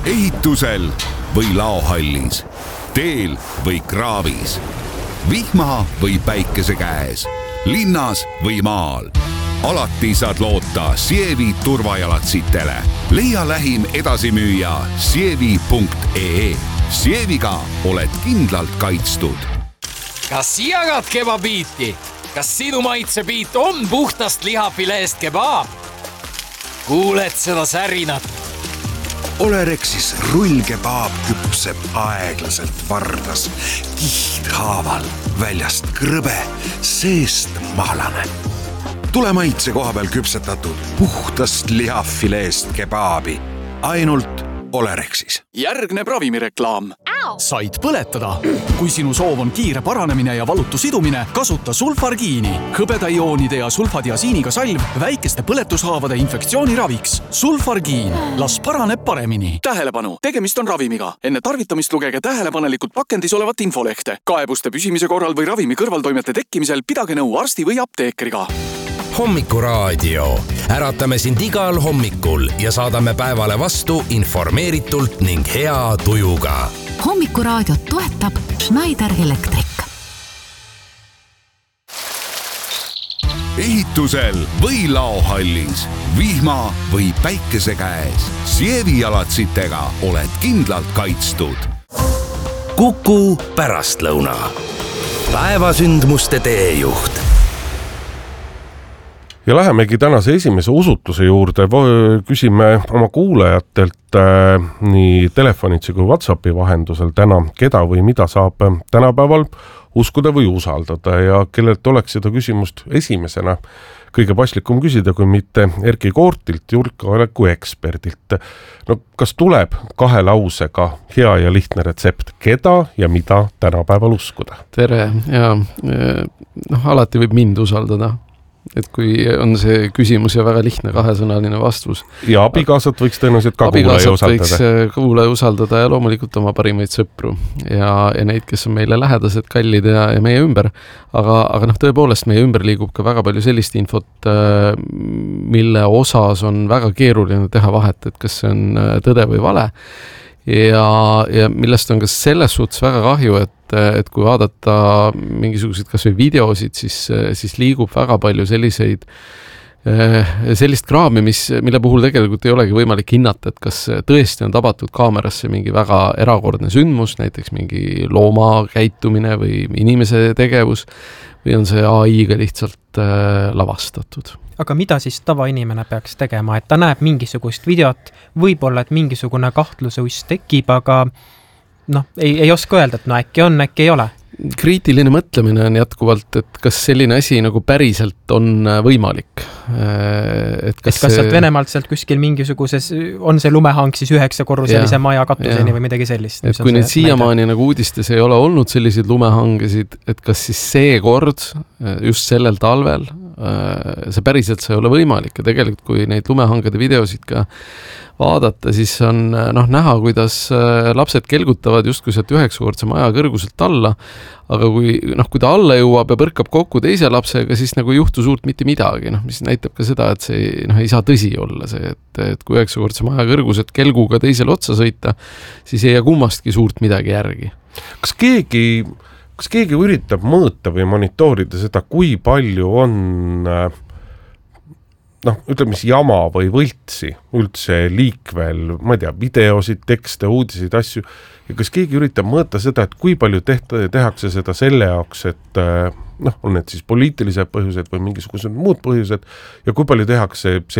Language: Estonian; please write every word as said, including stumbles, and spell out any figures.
ehitusel või laohallis, teel või kraavis, vihma või päikese käes, linnas või maal. Alati saad loota Sievi turvajalatsitele. Leia lähim edasimüüja sievi punkt ee. Sieviga oled kindlalt kaitstud. Kas jagad kebabiiti? Kas sinu maitsebiit on puhtast lihafileest kebab? Kuuled seda särinat? Olerexis rullkebaab küpseb aeglaselt vardas, kihthaaval, väljast krõbe, seest maalane. Tule maitse koha peal küpsetatud puhtast lihafileest kebaabi. Ainult Olerexis. Järgneb ravimireklaam. Said põletada. Kui sinu soov on kiire paranemine ja valutu sidumine, kasuta sulfargiini. Hõbedaioonide ja sulfadiasiiniga salv väikeste põletushaavade infektsiooni raviks. Sulfargiin. Las paraneb paremini. Tähelepanu, tegemist on ravimiga. Enne tarvitamist lugege tähelepanelikult pakendis olevat infolehte. Kaebuste püsimise korral või ravimi kõrvaltoimete tekkimisel pidage nõu arsti või apteekriga. Hommikuraadio. Äratame sind igal hommikul ja saadame päevale vastu informeeritult ning hea tujuga. Hommikuraadiot toetab Schneider Electric. Ehitusel või laohallis, vihma või päikese käes, Sievi jalatsitega oled kindlalt kaitstud. Kuku pärastlõuna. Päevasündmuste teejuht. Ja lähemegi tänase esimese usutluse juurde. Küsime oma kuulajatelt äh, nii telefonitsi kui WhatsAppi vahendusel täna, keda või mida saab tänapäeval uskuda või usaldada ja kellelt oleks seda küsimust esimesena kõige paslikum küsida, kui mitte Erki Koortilt, julgeoleku eksperdilt. No, kas tuleb kahe lausega hea ja lihtne retsept, keda ja mida tänapäeval uskuda? Tere, ja noh, alati võib mind usaldada. Et kui on see küsimus ja väga lihtne kahesõnaline vastus. Ja abikaasat võiks tõenäoliselt ka kuulaja usaldada. Abikaasat võiks kuulaja usaldada ja loomulikult oma parimaid sõpru ja, ja neid, kes on meile lähedased, kallid ja, ja meie ümber. Aga, aga noh, tõepoolest meie ümber liigub ka väga palju sellist infot, mille osas on väga keeruline teha vahet, et kas see on tõde või vale. Ja, ja millest on ka selles suhtes väga kahju, et, et kui vaadata mingisuguseid kas või videosid, siis, siis liigub väga palju selliseid, sellist kraami, mis, mille puhul tegelikult ei olegi võimalik hinnata, et kas tõesti on tabatud kaamerasse mingi väga erakordne sündmus, näiteks mingi looma käitumine või inimese tegevus, või on see A I-ga lihtsalt lavastatud. Aga mida siis tavainimene peaks tegema, et ta näeb mingisugust videot, võib-olla, et mingisugune kahtlusus tekib, aga noh, ei, ei oska öelda, et no äkki on, äkki ei ole. Kriitiline mõtlemine on jätkuvalt, et kas selline asi nagu päriselt on võimalik. Et kas, kas sealt Venemaalt sealt kuskil mingisuguses, on see lumehang siis üheksa korruselise ja, maja katuseni ja. Või midagi sellist? Et kui neid siiamaani nagu uudistes ei ole olnud selliseid lumehangesid, et kas siis see kord, just sellel talvel, see päriselt see ei ole võimalik ja tegelikult kui neid lumehangede videosid ka vaadata, siis on noh, näha, kuidas lapsed kelgutavad justkui sealt üheksakordse maja kõrguselt alla, aga kui, noh, kui ta alla jõuab ja põrkab kokku teise lapsega, siis nagu ei juhtu suurt mitte midagi, noh, mis näitab ka seda, et see noh, ei saa tõsi olla see, et, et kui üheksakordse maja kõrguselt kelguga teisele otsa sõita, siis ei jää kummastki suurt midagi järgi. Kas keegi, kas keegi üritab mõõta või monitoorida seda, kui palju on noh, ütleme mis jama või võltsi üldse liikvel, ma ei tea, videosid, tekste, uudiseid, asju ja kas keegi üritab mõõta seda, et kui palju tehta, tehakse seda selle jaoks, et noh, on need siis poliitilised põhjused või mingisugused muud põhjused ja kui palju tehakse